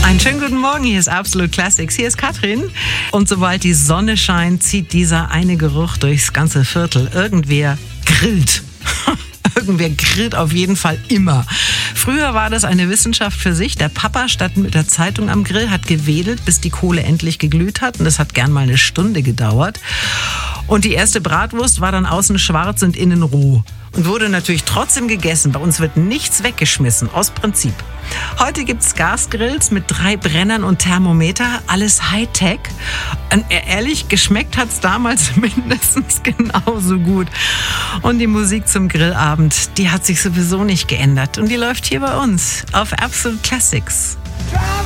Einen schönen guten Morgen, hier ist Absolute Classics, hier ist Katrin. Und sobald die Sonne scheint, zieht dieser eine Geruch durchs ganze Viertel. Irgendwer grillt. Irgendwer grillt auf jeden Fall immer. Früher war das eine Wissenschaft für sich. Der Papa stand mit der Zeitung am Grill, hat gewedelt, bis die Kohle endlich geglüht hat. Und das hat gern mal eine Stunde gedauert. Und die erste Bratwurst war dann außen schwarz und innen roh. Und wurde natürlich trotzdem gegessen. Bei uns wird nichts weggeschmissen, aus Prinzip. Heute gibt's Gasgrills mit 3 Brennern und Thermometer, alles Hightech. Und ehrlich, geschmeckt hat's damals mindestens genauso gut. Und die Musik zum Grillabend, die hat sich sowieso nicht geändert. Und die läuft hier bei uns auf Absolute Classics.